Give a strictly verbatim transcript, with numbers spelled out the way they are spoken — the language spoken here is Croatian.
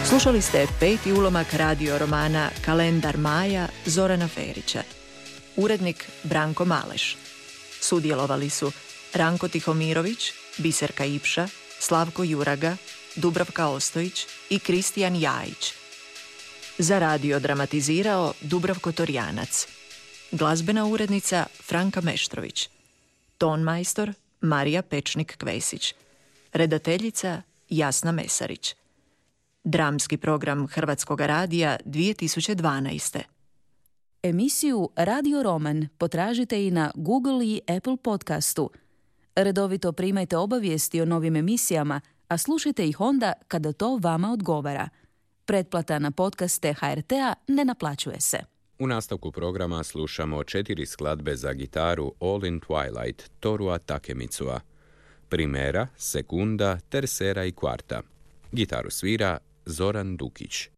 Slušali ste peti ulomak radio romana Kalendar Maja Zorana Ferića. Urednik Branko Maleš. Sudjelovali su Ranko Tihomirović, Biserka Ipša, Slavko Juraga, Dubravka Ostojić i Kristijan Jajić. Za radio dramatizirao Dubravko Torjanac. Glazbena urednica Franka Meštrović. Tonmajstor Marija Pečnik-Kvesić. Redateljica Jasna Mesarić. Dramski program Hrvatskog radija dvije tisuće dvanaeste. Emisiju Radio Roman potražite i na Google i Apple podcastu. Redovito primajte obavijesti o novim emisijama, a slušajte ih onda kada to vama odgovara. Pretplata na podcaste H R T-a ne naplaćuje se. U nastavku programa slušamo četiri skladbe za gitaru All in Twilight Torua Takemitsua. Primera, sekunda, tercera i kvarta. Gitaru svira Zoran Dukić.